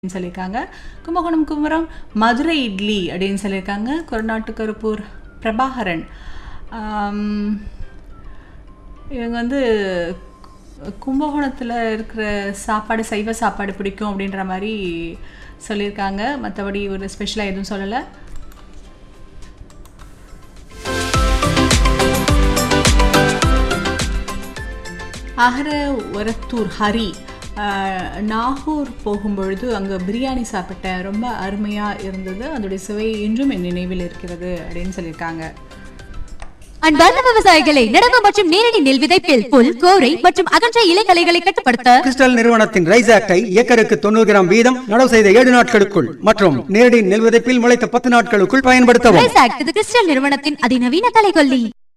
சொல்லியிருக்காங்க. கும்பகோணம் குமரம் மதுரை இட்லி அப்படின்னு சொல்லியிருக்காங்க. கொரநாட்டு கருப்பூர் பிரபாகரன் இவங்க வந்து கும்பகோணத்தில் இருக்கிற சாப்பாடு சைவ சாப்பாடு பிடிக்கும் அப்படின்ற மாதிரி சொல்லியிருக்காங்க. மற்றபடி ஒரு ஸ்பெஷலாக எதுவும் சொல்லலை. அகர ஒரத்தூர் ஹரி நாகூர் போகும்பொழுது அங்கே பிரியாணி சாப்பிட்டேன், ரொம்ப அருமையாக இருந்தது, அதோடைய சுவை இன்றும் என் நினைவில் இருக்கிறது அப்படின்னு சொல்லியிருக்காங்க. அன்பார்ந்த விவசாயிகளை, நடவு மற்றும் நேரடி நெல் விதைப்பில் புல், கோரை மற்றும் அகன்ற இலைகளைகளை கட்டுப்படுத்த கிறிஸ்டல் நிறுவனத்தின் ரைஸ் ஆக்டை ஏக்கருக்கு 90 கிராம் வீதம் நடவு செய்த 7 நாட்களுக்குள் மற்றும் நேரடி நெல் விதைப்பில் முளைத்த 10 நாட்களுக்குள் பயன்படுத்தவும். ரைஸ் ஆக்ட் இது கிறிஸ்டல் நிறுவனத்தின் அதிநவீன கலைகொல்லி.